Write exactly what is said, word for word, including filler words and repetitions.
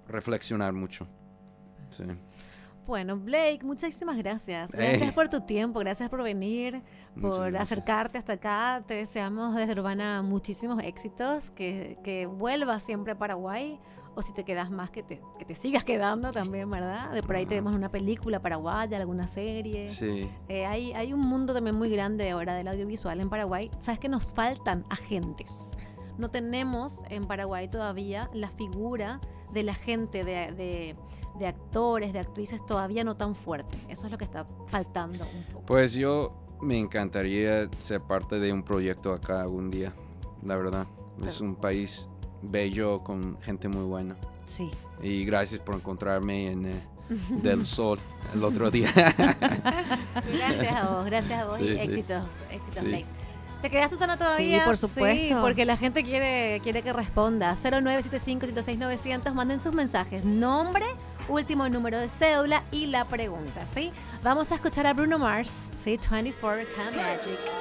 reflexionar mucho. Sí. Bueno, Blake, muchísimas gracias. Gracias Eh. por tu tiempo, gracias por venir, Muchas por gracias. acercarte hasta acá. Te deseamos desde Urbana muchísimos éxitos, que, que vuelvas siempre a Paraguay, o si te quedas más, que te, que te sigas quedando también, ¿verdad? De por ahí te vemos en una película paraguaya, alguna serie. Sí. Eh, hay, hay un mundo también muy grande ahora del audiovisual en Paraguay. Sabes que nos faltan agentes. No tenemos en Paraguay todavía la figura del agente de, de, de actores, de actrices, todavía no tan fuerte. Eso es lo que está faltando un poco. Pues yo me encantaría ser parte de un proyecto acá algún día, la verdad. Claro. Es un país bello con gente muy buena. Sí. Y gracias por encontrarme en eh, Del Sol el otro día. Gracias a vos, gracias a vos Sí, y sí. éxitos, éxitos, Sí. Blake. ¿Te quedas, Susana, todavía? Sí, por supuesto. Sí, porque la gente quiere, quiere que responda. cero nueve siete cinco, ciento seis, novecientos. Manden sus mensajes. Nombre, último número de cédula y la pregunta, ¿sí? Vamos a escuchar a Bruno Mars, ¿sí? veinticuatro K Magic.